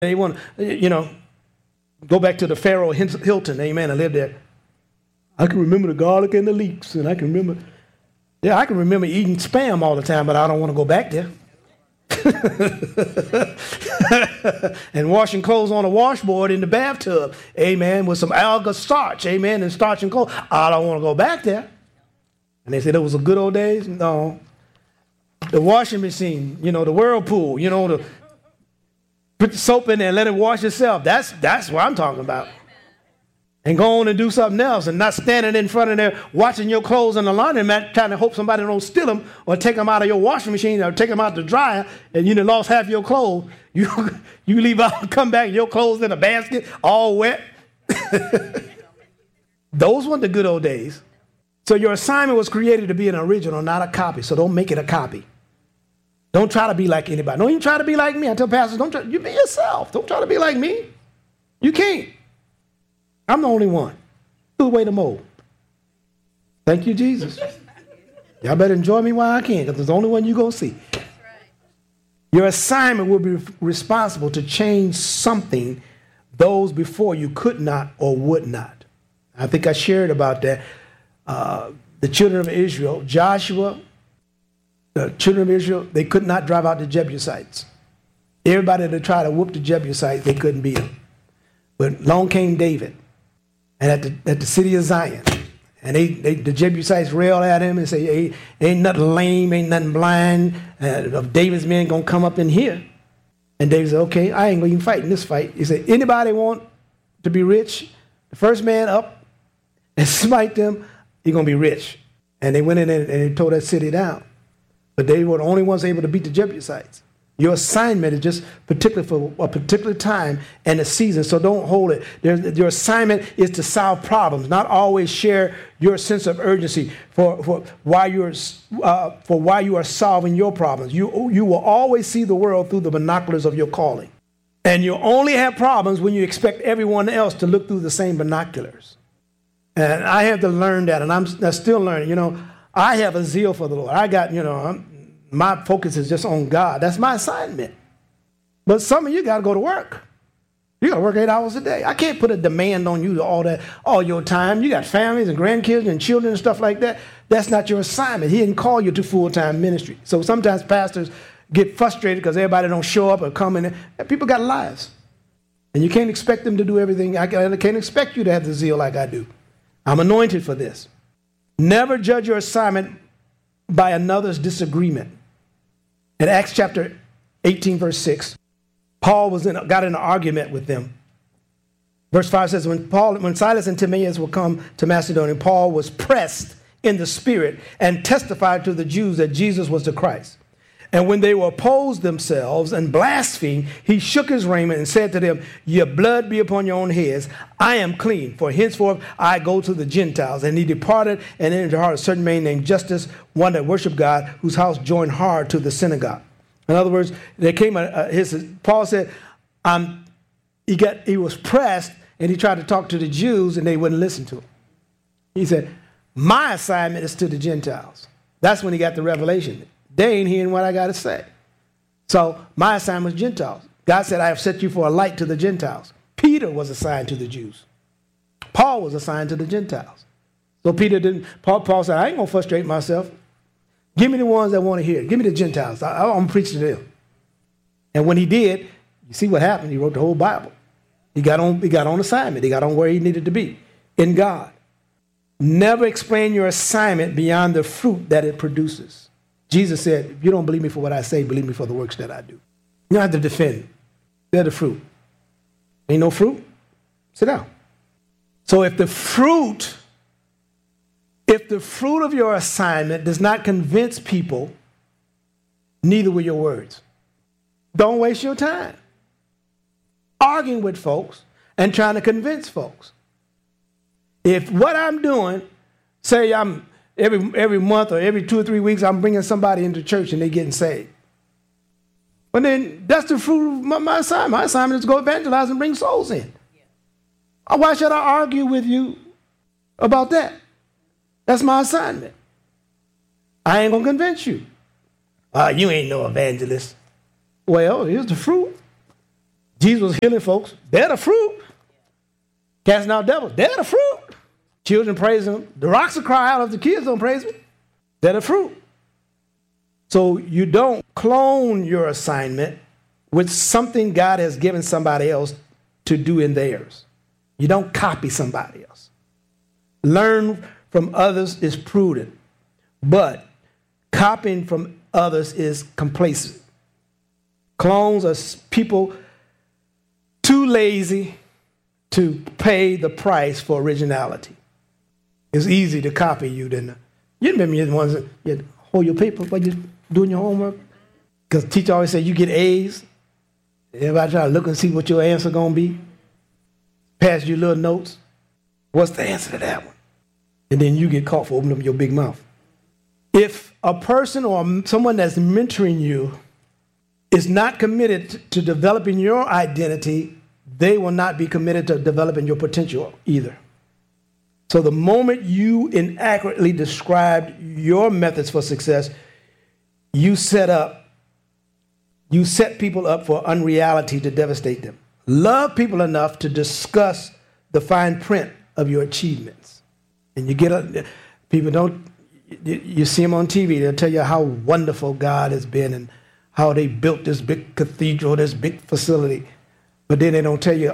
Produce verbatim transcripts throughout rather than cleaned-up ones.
They want, you know, go back to the Pharaoh Hilton, amen, I lived there. I can remember the garlic and the leeks, and I can remember, yeah, I can remember eating Spam all the time, but I don't want to go back there. And washing clothes on a washboard in the bathtub, amen, with some alga starch, amen, and starch and clothes. I don't want to go back there. And they said it was the good old days. No. The washing machine, you know, the whirlpool, you know, the put the soap in there and let it wash itself. That's that's what I'm talking about. And go on and do something else and not standing in front of there watching your clothes in the laundromat trying to hope somebody don't steal them or take them out of your washing machine or take them out the dryer and you done lost half your clothes. You you leave out, come back, your clothes in a basket, all wet. Those weren't the good old days. So your assignment was created to be an original, not a copy. So don't make it a copy. Don't try to be like anybody. Don't even try to be like me. I tell pastors, don't try, you be yourself. Don't try to be like me. You can't. I'm the only one. Threw away the mold. Thank you, Jesus. Y'all better enjoy me while I can, because it's the only one you're going to see. That's right. Your assignment will be responsible to change something those before you could not or would not. I think I shared about that. Uh, the children of Israel, Joshua, the children of Israel, they could not drive out the Jebusites. Everybody that tried to whoop the Jebusites, they couldn't beat them. But along came David. And at the, at the city of Zion, and they, they the Jebusites railed at him and say, hey, ain't nothing lame, ain't nothing blind. Uh, David's men gonna come up in here. And David said, okay, I ain't gonna even fight in this fight. He said, anybody want to be rich? The first man up and smite them, you're gonna be rich. And they went in and, and they tore that city down. But they were the only ones able to beat the Jebusites. Your assignment is just particular for a particular time and a season, so don't hold it. There's, your assignment is to solve problems, not always share your sense of urgency for, for why you're uh, for why you are solving your problems. You you will always see the world through the binoculars of your calling, and you only have problems when you expect everyone else to look through the same binoculars. And I had to learn that, and I'm, I'm still learning. You know, I have a zeal for the Lord. I got you know. I'm, My focus is just on God. That's my assignment. But some of you got to go to work. You got to work eight hours a day. I can't put a demand on you to all that, all your time. You got families and grandkids and children and stuff like that. That's not your assignment. He didn't call you to full-time ministry. So sometimes pastors get frustrated because everybody don't show up or come in. People got lives. And you can't expect them to do everything. I can't expect you to have the zeal like I do. I'm anointed for this. Never judge your assignment by another's disagreement. In Acts chapter eighteen, verse six, Paul was in, got in an argument with them. Verse five says, when Paul, when Silas and Timaeus will come to Macedonia, Paul was pressed in the spirit and testified to the Jews that Jesus was the Christ. And when they were opposed themselves and blasphemed, he shook his raiment and said to them, your blood be upon your own heads. I am clean, for henceforth I go to the Gentiles. And he departed and entered the heart of a certain man named Justus, one that worshiped God, whose house joined hard to the synagogue. In other words, there came a, a his, Paul said, um, he got he was pressed and he tried to talk to the Jews and they wouldn't listen to him. He said, my assignment is to the Gentiles. That's when he got the revelation. They ain't hearing what I got to say. So my assignment was Gentiles. God said, I have set you for a light to the Gentiles. Peter was assigned to the Jews. Paul was assigned to the Gentiles. So Peter didn't, Paul, Paul said, I ain't going to frustrate myself. Give me the ones that want to hear. Give me the Gentiles. I, I'm going to preach to them. And when he did, you see what happened. He wrote the whole Bible. He got on, he got on assignment. He got on where he needed to be in God. Never explain your assignment beyond the fruit that it produces. Jesus said, if you don't believe me for what I say, believe me for the works that I do. You don't have to defend. They're the fruit. Ain't no fruit? Sit down. So if the fruit, if the fruit of your assignment does not convince people, neither will your words. Don't waste your time arguing with folks and trying to convince folks. If what I'm doing, say I'm Every every month or every two or three weeks, I'm bringing somebody into church and they're getting saved. But then that's the fruit of my, my assignment. My assignment is to go evangelize and bring souls in. Yeah. Why should I argue with you about that? That's my assignment. I ain't going to convince you. Uh, you ain't no evangelist. Well, here's the fruit. Jesus was healing folks. They're the fruit. Casting out devils. They're the fruit. Children praise him. The rocks will cry out if the kids don't praise him. They're the fruit. So you don't clone your assignment with something God has given somebody else to do in theirs. You don't copy somebody else. Learn from others is prudent, but copying from others is complacent. Clones are people too lazy to pay the price for originality. It's easy to copy you than you remember you're the ones that you hold your paper while you're doing your homework. Because the teacher always said you get A's. Everybody try to look and see what your answer gonna be. Pass you little notes. What's the answer to that one? And then you get caught for opening up your big mouth. If a person or someone that's mentoring you is not committed to developing your identity, they will not be committed to developing your potential either. So the moment you inaccurately described your methods for success, you set up, you set people up for unreality to devastate them. Love people enough to discuss the fine print of your achievements. And you get a, people don't, you see them on T V, they'll tell you how wonderful God has been and how they built this big cathedral, this big facility. But then they don't tell you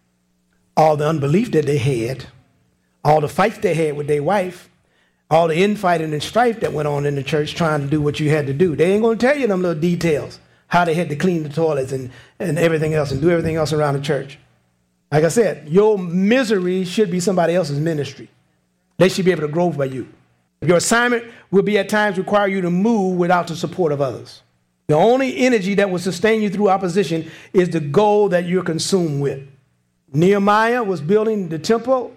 all the unbelief that they had, all the fights they had with their wife, all the infighting and strife that went on in the church trying to do what you had to do. They ain't going to tell you them little details, how they had to clean the toilets and, and everything else and do everything else around the church. Like I said, your misery should be somebody else's ministry. They should be able to grow by you. Your assignment will be at times require you to move without the support of others. The only energy that will sustain you through opposition is the goal that you're consumed with. Nehemiah was building the temple,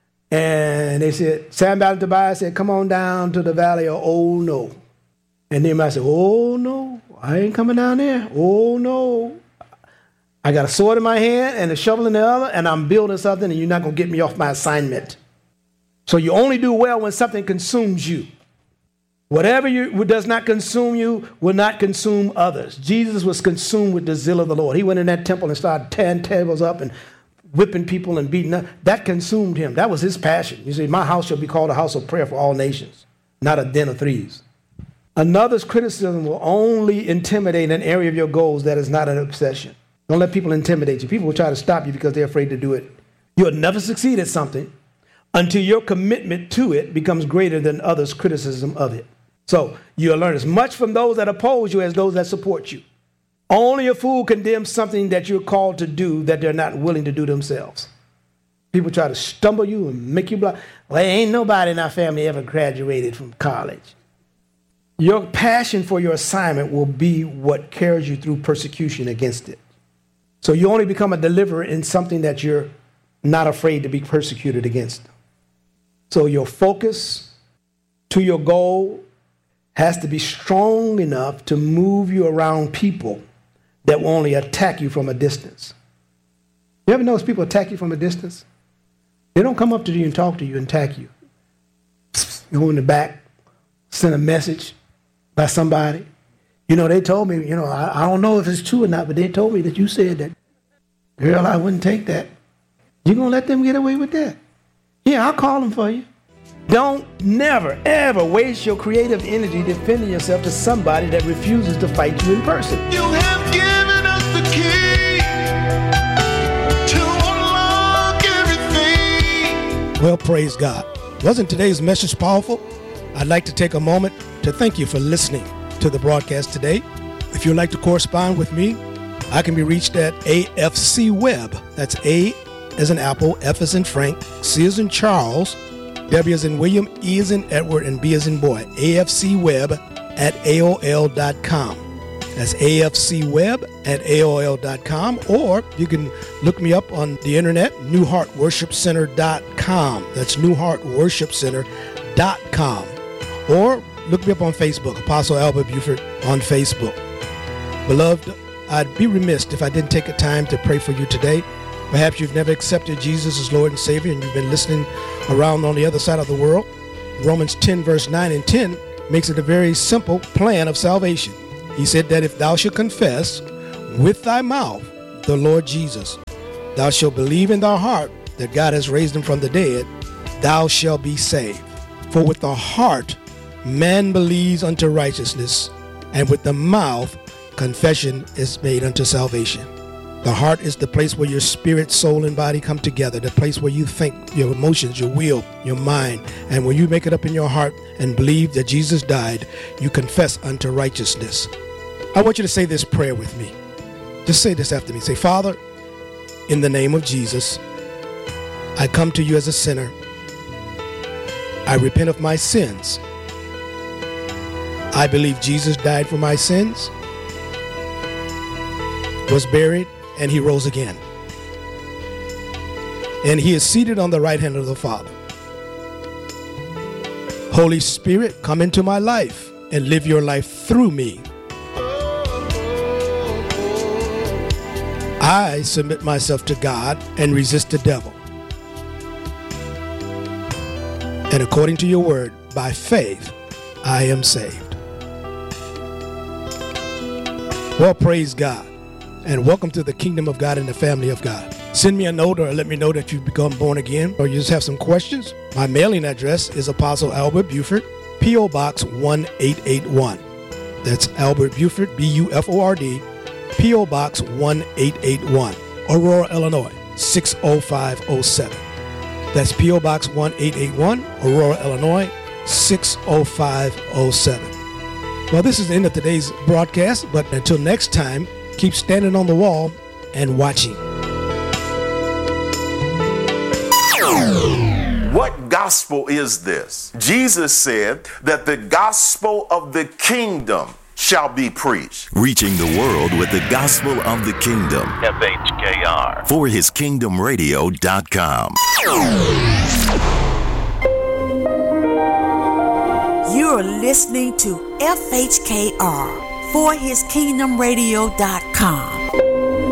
and they said, Sanballat and Tobiah said, come on down to the valley of Oh No. And Nehemiah said, oh no, I ain't coming down there. Oh no. I got a sword in my hand and a shovel in the other, and I'm building something, and you're not going to get me off my assignment. So you only do well when something consumes you. Whatever you, does not consume you will not consume others. Jesus was consumed with the zeal of the Lord. He went in that temple and started tearing tables up and whipping people and beating up. That consumed him. That was his passion. You see, my house shall be called a house of prayer for all nations, not a den of thieves. Another's criticism will only intimidate an area of your goals that is not an obsession. Don't let people intimidate you. People will try to stop you because they're afraid to do it. You'll never succeed at something until your commitment to it becomes greater than others' criticism of it. So you'll learn as much from those that oppose you as those that support you. Only a fool condemns something that you're called to do that they're not willing to do themselves. People try to stumble you and make you blind. Well, ain't nobody in our family ever graduated from college. Your passion for your assignment will be what carries you through persecution against it. So you only become a deliverer in something that you're not afraid to be persecuted against. So your focus to your goal has to be strong enough to move you around people that will only attack you from a distance. You ever notice people attack you from a distance? They don't come up to you and talk to you and attack you. You go in the back, send a message by somebody. You know, they told me, you know, I, I don't know if it's true or not, but they told me that you said that. Girl, I wouldn't take that. You gonna let them get away with that? Yeah, I'll call them for you. Don't never, ever waste your creative energy defending yourself to somebody that refuses to fight you in person. You have given us the key to unlock everything. Well, praise God. Wasn't today's message powerful? I'd like to take a moment to thank you for listening to the broadcast today. If you'd like to correspond with me, I can be reached at A F C Web. That's A as in Apple, F as in Frank, C as in Charles, W as in William, E as in Edward, and B as in boy. A F C Web at A O L dot com. That's A F C Web at A O L dot com. Or you can look me up on the internet, New Heart Worship Center dot com. That's New Heart Worship Center dot com. Or look me up on Facebook, Apostle Albert Buford on Facebook. Beloved, I'd be remiss if I didn't take a time to pray for you today. Perhaps you've never accepted Jesus as Lord and Savior and you've been listening around on the other side of the world. Romans ten, verse nine and ten makes it a very simple plan of salvation. He said that if thou shalt confess with thy mouth the Lord Jesus, thou shalt believe in thy heart that God has raised him from the dead, thou shalt be saved. For with the heart man believes unto righteousness, and with the mouth confession is made unto salvation. The heart is the place where your spirit, soul, and body come together, the place where you think, your emotions, your will, your mind. And when you make it up in your heart and believe that Jesus died, you confess unto righteousness. I want you to say this prayer with me. Just say this after me. Say, Father, in the name of Jesus, I come to you as a sinner. I repent of my sins. I believe Jesus died for my sins, was buried, and he rose again. And he is seated on the right hand of the Father. Holy Spirit, come into my life and live your life through me. I submit myself to God and resist the devil. And according to your word, by faith, I am saved. Well, praise God. And welcome to the kingdom of God and the family of God. Send me a note or let me know that you've become born again, or you just have some questions. My mailing address is Apostle Albert Buford, P O Box one eight eight one. That's Albert Buford, B U F O R D, P O Box one eight eight one, Aurora, Illinois, six oh five oh seven. That's P O Box one eight eight one, Aurora, Illinois, six oh five oh seven. Well, this is the end of today's broadcast, but until next time, keep standing on the wall and watching. What gospel is this? Jesus said that the gospel of the kingdom shall be preached. Reaching the world with the gospel of the kingdom. F H K R. For his kingdom radio dot com. You're listening to F H K R, for his kingdom radio dot com.